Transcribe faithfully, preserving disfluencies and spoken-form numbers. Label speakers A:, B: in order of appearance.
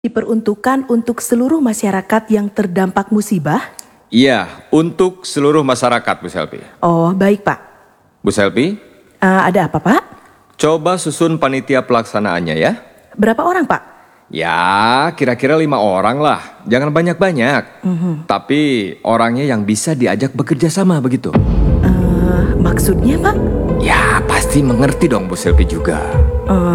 A: Diperuntukkan untuk seluruh masyarakat yang terdampak musibah?
B: Iya, untuk seluruh masyarakat, Bu Selvi.
A: Oh, baik, Pak.
B: Bu Selvi,
A: Eh, ada apa, Pak?
B: coba susun panitia pelaksanaannya ya.
A: Berapa orang, Pak?
B: Ya, kira-kira lima orang lah. Jangan banyak-banyak. Tapi orangnya yang bisa diajak bekerja sama begitu.
A: Eh, maksudnya, Pak?
B: Ya, pasti mengerti dong Bu Selvi juga.